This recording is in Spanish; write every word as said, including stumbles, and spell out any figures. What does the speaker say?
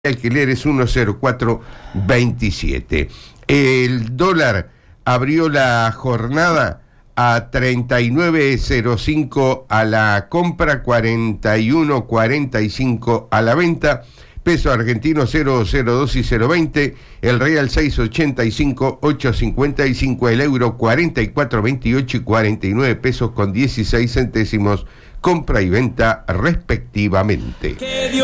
alquiler es uno cero cuatro veintisiete. El dólar abrió la jornada a treinta y nueve cero cinco a la compra, cuarenta y uno cuarenta y cinco a la venta. Peso argentino cero cero dos y cero veinte, el real seis ochenta y cinco, ocho cincuenta y cinco, el euro cuarenta y cuatro veintiocho y cuarenta y nueve pesos con dieciséis centésimos, compra y venta respectivamente.